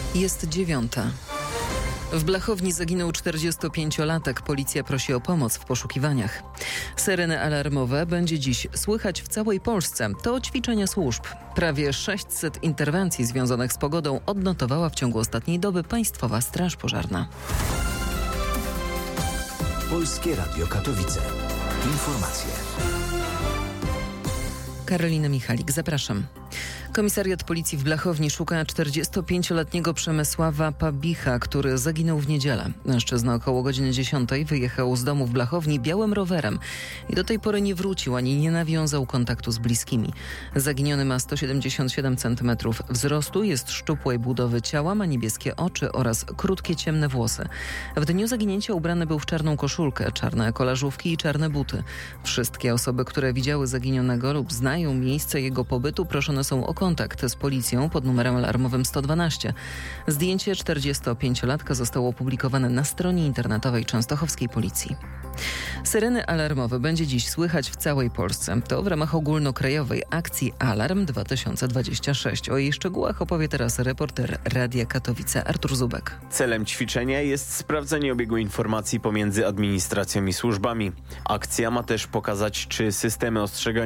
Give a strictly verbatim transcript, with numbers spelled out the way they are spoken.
Jest dziewiąta. W Blachowni zaginął czterdziestopięciolatek. Policja prosi o pomoc w poszukiwaniach. Syreny alarmowe będzie dziś słychać w całej Polsce. To ćwiczenia służb. Prawie sześćset interwencji związanych z pogodą odnotowała w ciągu ostatniej doby Państwowa Straż Pożarna. Polskie Radio Katowice. Informacje. Karolina Michalik, zapraszam. Komisariat Policji w Blachowni szuka czterdziestopięcioletniego Przemysława Pabicha, który zaginął w niedzielę. Mężczyzna około godziny dziesiątej wyjechał z domu w Blachowni białym rowerem i do tej pory nie wrócił ani nie nawiązał kontaktu z bliskimi. Zaginiony ma sto siedemdziesiąt siedem centymetrów wzrostu, jest szczupłej budowy ciała, ma niebieskie oczy oraz krótkie ciemne włosy. W dniu zaginięcia ubrany był w czarną koszulkę, czarne kolażówki i czarne buty. Wszystkie osoby, które widziały zaginionego lub znają miejsce jego pobytu, proszone są o kontakt z policją pod numerem alarmowym sto dwanaście. Zdjęcie czterdziestopięciolatka zostało opublikowane na stronie internetowej częstochowskiej policji. Syreny alarmowe będzie dziś słychać w całej Polsce. To w ramach ogólnokrajowej akcji Alarm dwa tysiące dwadzieścia sześć. O jej szczegółach opowie teraz reporter Radia Katowice Artur Zubek. Celem ćwiczenia jest sprawdzenie obiegu informacji pomiędzy administracją i służbami. Akcja ma też pokazać, czy systemy ostrzegania